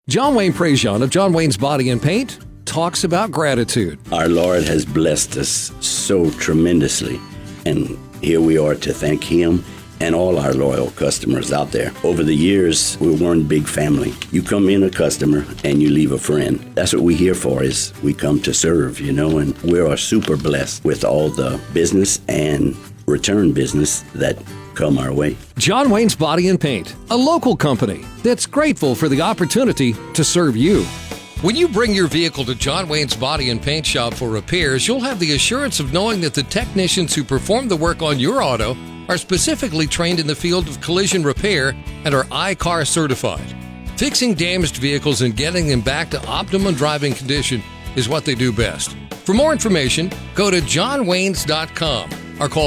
John Wayne Prejean of John Wayne's Body and Paint talks about gratitude. Our Lord has blessed us so tremendously, and here we are to thank Him and all our loyal customers out there. Over the years, we're one big family. You come in a customer and you leave a friend. That's what we're here for, is we come to serve, and we are super blessed with all the business and return business that come our way. John Wayne's Body and Paint, a local company that's grateful for the opportunity to serve you. When you bring your vehicle to John Wayne's Body and Paint Shop for repairs, you'll have the assurance of knowing that the technicians who perform the work on your auto are specifically trained in the field of collision repair and are I-CAR certified. Fixing damaged vehicles and getting them back to optimum driving condition is what they do best. For more information, go to johnwaynes.com or call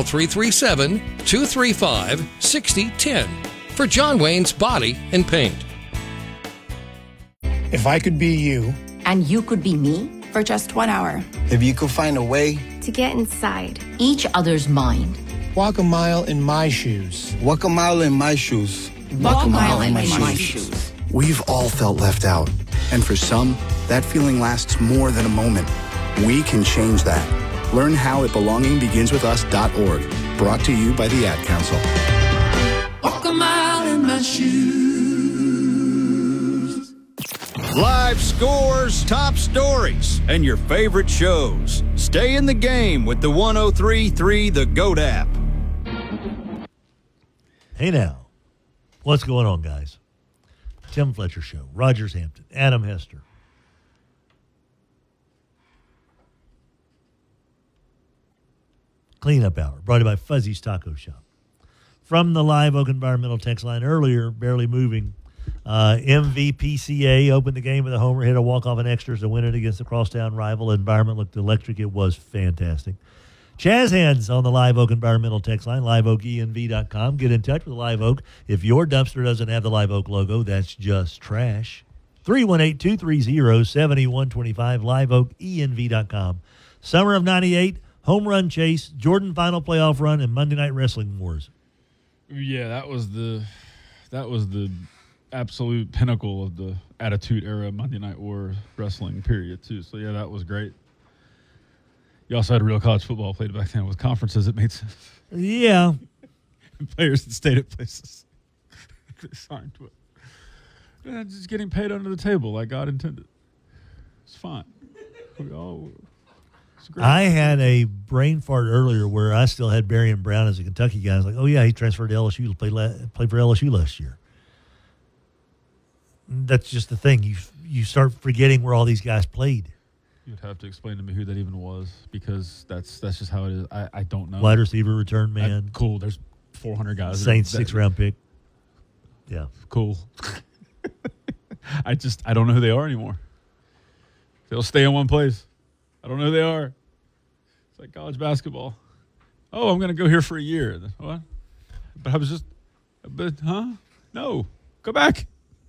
337-235-6010 for John Wayne's Body and Paint. If I could be you. And you could be me for just 1 hour. If you could find a way to get inside each other's mind. Walk a mile in my shoes. Walk a mile in my shoes. Walk a mile in my shoes. We've all felt left out. And for some, that feeling lasts more than a moment. We can change that. Learn how at belongingbeginswithus.org. Brought to you by the Ad Council. Walk a mile in my shoes. Live scores, top stories, and your favorite shows. Stay in the game with the 103.3 The GOAT app. Hey now, what's going on, guys? Tim Fletcher Show, Rogers Hampton, Adam Hester. Cleanup Hour, brought to you by Fuzzy's Taco Shop. From the Live Oak Environmental text line earlier, barely moving, MVPCA opened the game with a homer, hit a walk-off in extras to win it against the crosstown rival. Environment looked electric. It was fantastic. Chaz Hands on the Live Oak Environmental text line, liveoakenv.com. Get in touch with Live Oak. If your dumpster doesn't have the Live Oak logo, that's just trash. 318-230-7125, liveoakenv.com. Summer of 98, home run chase, Jordan final playoff run, and Monday Night Wrestling Wars. Yeah, that was the absolute pinnacle of the Attitude Era Monday Night War wrestling period, too. So, yeah, that was great. You also had real college football played back then with conferences. It made sense. Yeah. And players that stayed at places. Signed to it. Yeah, just getting paid under the table like God intended. It's fine. I had a brain fart earlier where I still had Berrien Brown as a Kentucky guy. I was like, oh, yeah, he transferred to LSU to play for LSU last year. That's just the thing. You start forgetting where all these guys played. You would have to explain to me who that even was, because that's just how it is. I don't know. Wide receiver, return man. Cool. There's 400 guys. Saints 6th-round pick. Yeah. Cool. I don't know who they are anymore. They'll stay in one place. I don't know who they are. It's like college basketball. Oh, I'm going to go here for a year. What? No. Go back.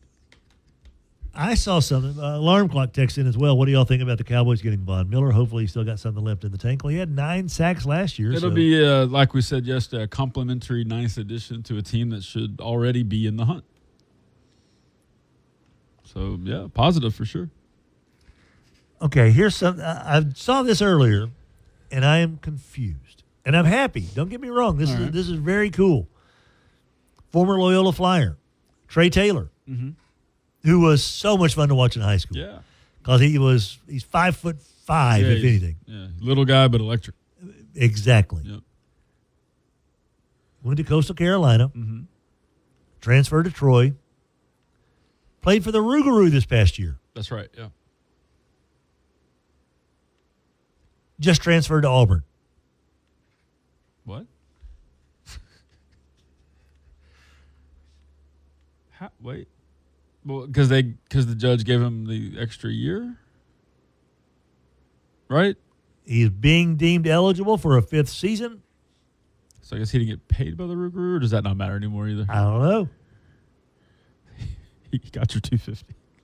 I saw something. Alarm clock text in as well. What do y'all think about the Cowboys getting Von Miller? Hopefully he's still got something left in the tank. Well, he had 9 sacks last year. It'll be, like we said yesterday, a complimentary nice addition to a team that should already be in the hunt. So, yeah, positive for sure. Okay, here's something. I saw this earlier, and I am confused. And I'm happy. Don't get me wrong. This is very cool. Former Loyola Flyer, Trey Taylor, who was so much fun to watch in high school. Yeah. Because he's 5'5", if anything. Yeah, little guy, but electric. Exactly. Yep. Went to Coastal Carolina, transferred to Troy, played for the Rougarou this past year. That's right, yeah. Just transferred to Auburn. What? Wait. Well, because the judge gave him the extra year? Right? He's being deemed eligible for a 5th season. So I guess he didn't get paid by the Rougarou, or does that not matter anymore either? I don't know. He got your $250.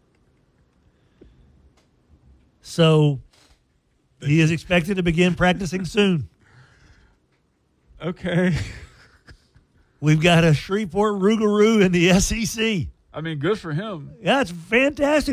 So he is expected to begin practicing soon. Okay. We've got a Shreveport Rougarou in the SEC. I mean, good for him. Yeah, it's fantastic.